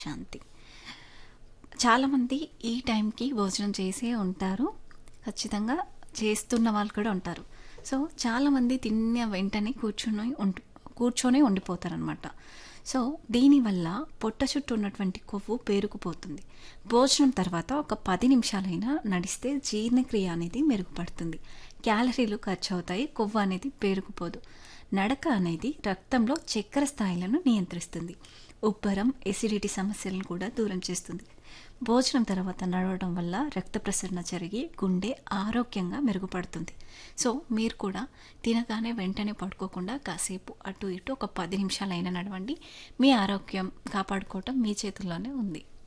శాంతి. చాలామంది ఈ టైంకి భోజనం చేసే ఉంటారు. ఖచ్చితంగా చేస్తున్న వాళ్ళు కూడా ఉంటారు. సో, చాలామంది తిన్న వెంటనే కూర్చొనే ఉండిపోతారనమాట. సో, దీనివల్ల పొట్ట చుట్టూ ఉన్నటువంటి కొవ్వు పేరుకుపోతుంది. భోజనం తర్వాత ఒక 10 నిమిషాలైనా నడిస్తే జీర్ణక్రియ అనేది మెరుగుపడుతుంది. క్యాలరీలు ఖర్చవుతాయి, కొవ్వు అనేది పేరుకుపోదు. నడక అనేది రక్తంలో చక్కెర స్థాయిలను నియంత్రిస్తుంది. ఉబ్బరం, ఎసిడిటీ సమస్యలను కూడా దూరం చేస్తుంది. భోజనం తర్వాత నడవడం వల్ల రక్త ప్రసరణ జరిగి గుండె ఆరోగ్యంగా మెరుగుపడుతుంది. సో, మీరు కూడా తినగానే వెంటనే పడుకోకుండా కాసేపు అటు ఇటు ఒక 10 నిమిషాలైనా నడవండి. మీ ఆరోగ్యం కాపాడుకోవటం మీ చేతుల్లోనే ఉంది.